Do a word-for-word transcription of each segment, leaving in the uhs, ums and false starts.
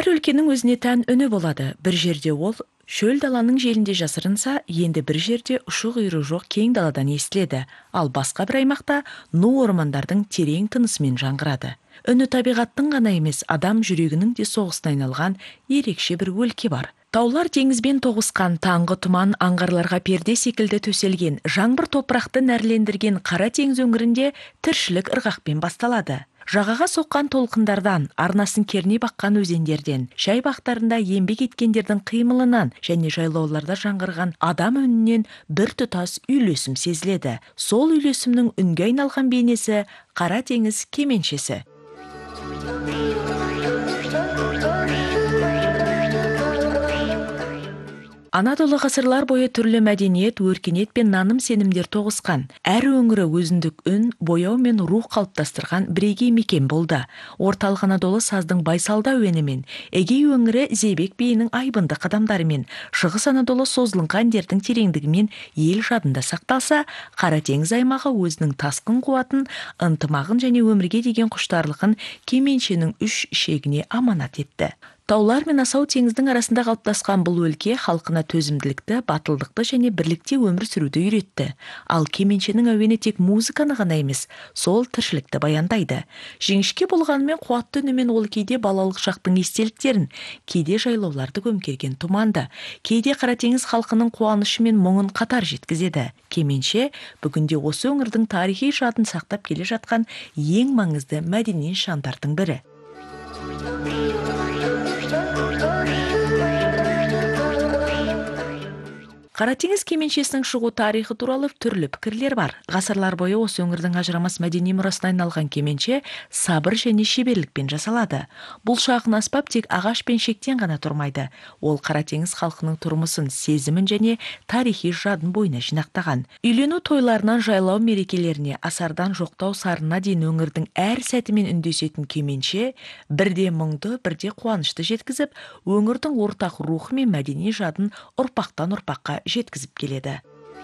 Әр өлкенің өзіне тән үні болады. Бір жерде ол шөл даланың желінде жасырынса, енді бір жерде ұшы-қиыры жоқ кең даладан естіледі, ал басқа бір аймақта ну ормандардың терең тынысымен жаңғырады. Үні табиғаттың ғана емес, адам жүрегінің де соғысына айналған ерекше бір өлке бар. Таулар теңізбен тоғысқан, таңғы тұман аңғарларға перде секілді төселген, жаңбыр топырақты нәрлендірген Қара теңіз өңірінде тіршілік ырғақпен басталады. Жағаға соққан толқындардан, арнасын керней баққан өзендерден, шай бақтарында еңбек еткендердің қимылынан және жайлауларда жаңғырған адам үнінен бір тұтас үйлесім сезіледі. Сол үйлесімнің үнге айналған бейнесі Қара теңіз кеменшесі. Анадолы ғасырлар бойы түрлі мәдениет, өркениет пен наным сенімдер тоғысқан. Әр өңірі өзіндік үн, бояу мен рух қалыптастырған бірегей мекен болды. Орталық Анадолы саздың байсалды әуенімен, Эгей өңірі зебек биінің айбынды қадамдарымен, Шығыс Анадолы созылыңқы әндердің тереңдігімен ел жадында сақталса, Қара теңіз аймағы өзінің тасқын қуатын, ынтымағын және өмірге деген құштарлығын кеменшенің үш ішегіне аманат етті. Таулар мен асау теңіздің арасында қалыптасқан бұл өлке халқына төзімділікті, батылдықты және бірлікте өмір сүруді үйретті. Ал кеменшенің әуені тек музыканы ғана емес, сол тіршілікті баяндайды. Жіңішке болғанымен қуатты үнімен ол кейде балалық шақтың естеліктерін, кейде жайлауларды көмкерген тұманды, кейде Қара теңіз халқының қуанышы мен мұңын қатар жеткізеді. Кеменше бүгінде осы өңірдің тарихи жадын сақтап келе жатқан ең маңызды мәдени нышандардың бірі. Қара теңіз кеменшесінің шығу тарихы туралы түрлі пікірлер бар. Ғасырлар бойы осы өңірдің ажырамас мәдени мұрасына айналған кеменше сабыр және шеберлікпен жасалады. Бұл шағын аспап тек ағаш пен шектен ғана тұрмайды. Ол Қара теңіз халқының тұрмысын, сезімін және тарихи жадын бойына жинақтаған. Үйлену тойларынан жайлау мерекелеріне, асардан жоқтау сарына дейін өңірдің әр сәтімен үндесетін кеменше бірде мұңды, бірде қуанышты жеткізіп, өңірдің ортақ рухы мен мәдени жадын ұрпақтан ұрпаққа жеткізіп келеді.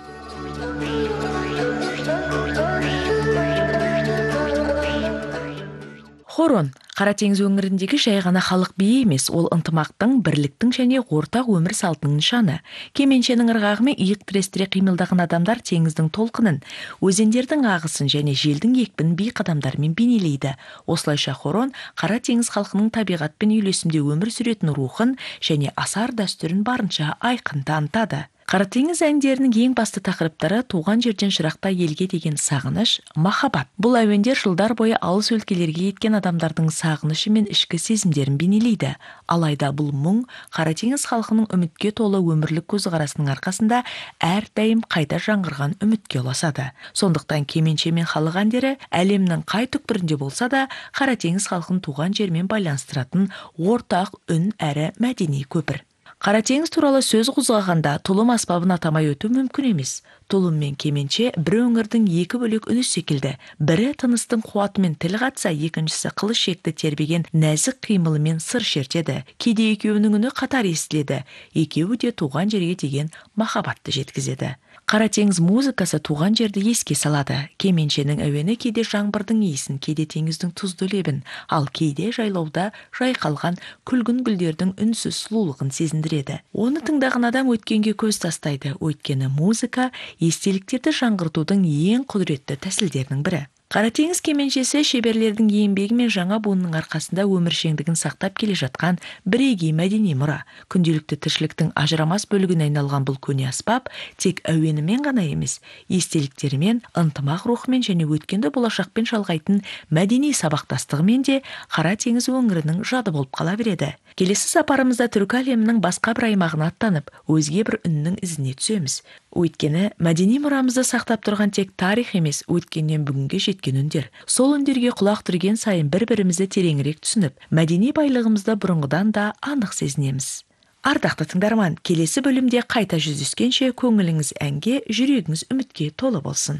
Хорон Қара теңіз өңіріндегі жай ғана халық биі емес, ол ынтымақтың, бірліктің және ортақ өмір салтының нышаны. Кеменшенің ырғағымен иық тірестіре қимылдаған адамдар теңіздің толқынын, өзендердің ағысын және желдің екпінін би қадамдарымен бейнелейді. Осылайша хорон Қара теңіз халқының табиғатпен үйлесімде өмір сүретін рухын және асар дәстүрін барынша айқын танытады. Қара теңіз әндерінің ең басты тақырыптары туған жерден жырақта елге деген сағыныш, махаббат. Бұл әуендер жылдар бойы алыс өлкелерге кеткен адамдардың сағынышы мен ішкі сезімдерін бейнелейді. Алайда бұл мұң Қара теңіз халқының үмітке толы өмірлік көзқарасының арқасында әрдайым қайта жаңғырған үмітке ұласады. Сондықтан кеменше мен халық әндері әлемнің қай түкпірінде болса да Қара теңіз халқын туған жермен байланыстыратын ортақ үн әрі мәдени көпір. Қара теңіз туралы сөз қозғағанда тұлым аспабын атамай өту мүмкін емес. Тұлым мен кеменше бір өңірдің екі бөлек үні секілді. Бірі тыныстың қуатымен тіл қатса, екіншісі қылыш шекті тербеген нәзік қимылымен сыр шертеді. Кейде екеуінің үні қатар естіледі. Екеуі де туған жерге деген махаббатты жеткізеді. Қара теңіз музыкасы туған жерді еске салады. Кеменшенің әуені кейде жаңбырдың иісін, кейде теңіздің тұзды лебін, ал кейде жайлауда жайқалған күлгін гүлдердің үнсіз сұлулығын сезіндіреді. Оны тыңдаған адам өткенге көз тастайды. Өйткені музыка естеліктерді жаңғыртудың ең құдіретті тәсілдерінің бірі. Қара теңіз кеменшесі шеберлердің еңбегі мен жаңа буынның арқасында өміршеңдігін сақтап келе жатқан бірегей мәдени мұра. Күнделікті тіршіліктің ажырамас бөлігіне айналған бұл көне аспап тек әуенімен ғана емес, естеліктерімен, ынтымақ рухымен және өткенді болашақпен жалғайтын мәдени сабақтастығымен де Қара теңіз өңірінің жады болып қала береді. Келесі сапарымызда түркі әлемінің басқа бір аймағына аттанып, өзге бір үннің ізіне түсеміз. Өйткені мәдени мұрамызды сақтап тұрған тек тарих емес, өткеннен бүгінге жеткен үндер. Сол үндерге құлақ түрген сайын бір-бірімізді тереңірек түсініп, мәдени байлығымызды бұрынғыдан да анық сезінеміз. Ардақты тыңдарман, келесі бөлімде қайта жүздескенше көңіліңіз әнге, жүрегіңіз үмітке толы болсын.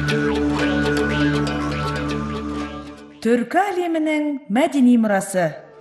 Түркі әлемінің мәдени мұрасы.